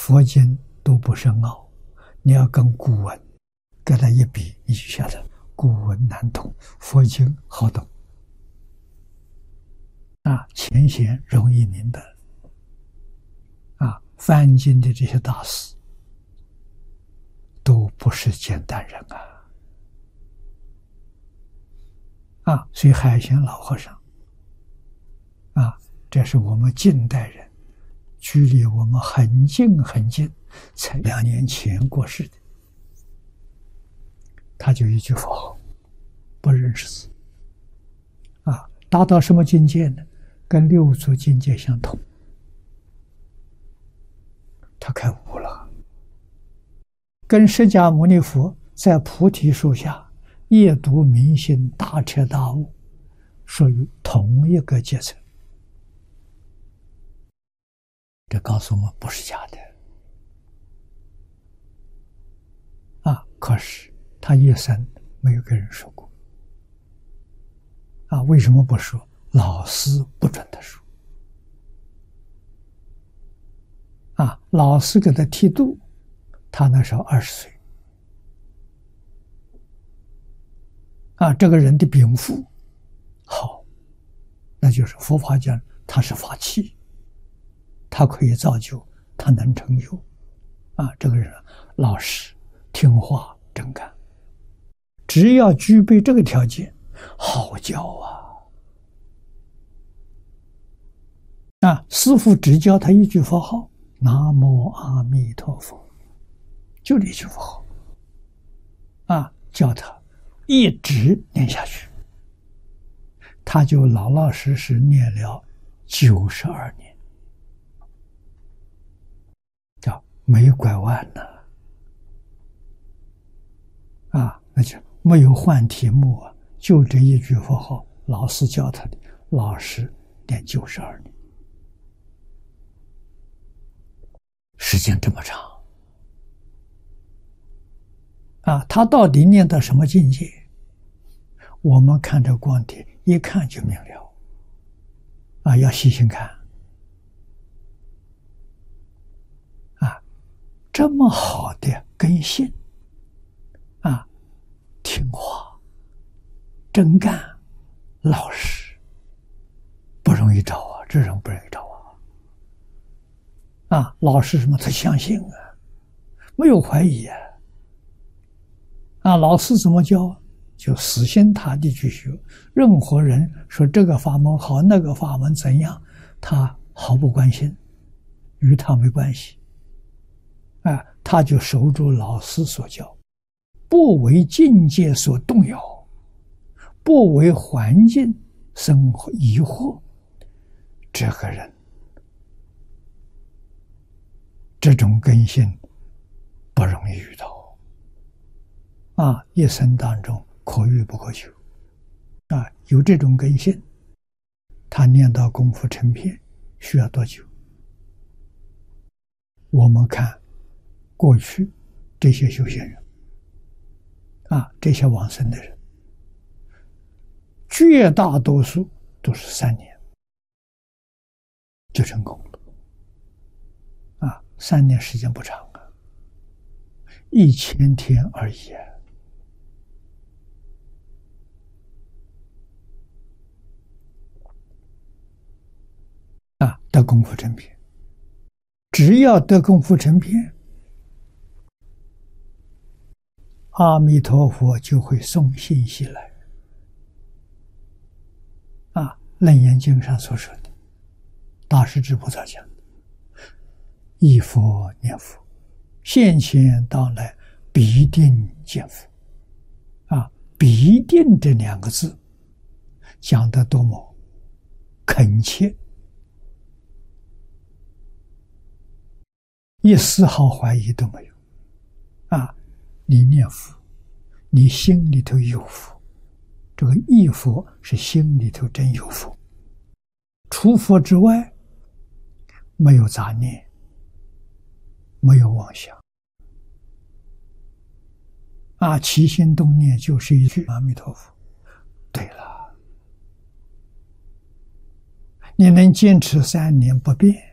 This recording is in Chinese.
佛经都不深奥，你要跟古文给它一比，你就晓得古文难懂，佛经好懂。浅显容易明白。翻经的这些大师都不是简单人所以海贤老和尚这是我们近代人，距离我们很近很近，才2年前过世的。他就一句佛号，不认识字达到什么境界呢？跟六祖境界相同，他开悟了，跟释迦牟尼佛在菩提树下夜读明心，大彻大悟，属于同一个阶层。这告诉我们不是假的可是他一生没有跟人说过为什么不说？老师不准他说老师给他剃度，他那时候20岁这个人的禀赋好，那就是佛法讲他是法器，他可以造就，他能成就这个人老实听话真干，只要具备这个条件，好教师父只教他一句佛号，南无阿弥陀佛，就这一句佛号叫他一直念下去，他就老老实实念了92年，叫没拐弯呢那就没有换题目就这一句佛号，老师教他的，老师念92年，时间这么长他到底念到什么境界？我们看这光碟一看就明了要细心看这么好的根性听话真干老实，不容易找这人不容易找老实什么？他相信没有怀疑老师怎么教？就死心塌地去学，任何人说这个法门好，那个法门怎样，他毫不关心，与他没关系他就守住老师所教，不为境界所动摇，不为环境生活疑惑，这个人这种根性不容易遇到一生当中可遇不可求有这种根性，他念到功夫成片需要多久？我们看过去这些修行人这些往生的人，绝大多数都是3年就成功了3年时间不长1000天而已得功夫成片，只要得功夫成片，阿弥陀佛就会送信息来楞严经上所说的，大势至菩萨讲的，忆佛念佛，现前当来必定见佛必定这2个字讲得多么恳切，一丝毫怀疑都没有你念佛，你心里头有佛，这个忆佛是心里头真有佛，除佛之外没有杂念，没有妄想起心动念就是一句阿弥陀佛。对了，你能坚持3年不变，